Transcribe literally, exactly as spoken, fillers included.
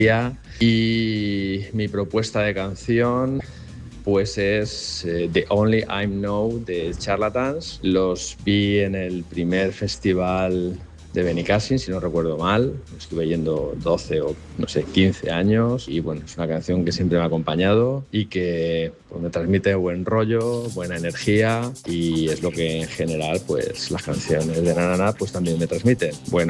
Y mi propuesta de canción pues es eh, The Only I Know de Charlatans. Los vi en el primer festival de Benicàssim, si no recuerdo mal. Estuve yendo doce o no sé, quince años y bueno, es una canción que siempre me ha acompañado y que pues, me transmite buen rollo, buena energía y es lo que en general pues las canciones de Nanana pues también me transmiten. Buena